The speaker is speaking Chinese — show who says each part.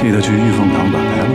Speaker 1: 记得去玉凤堂打牌喽。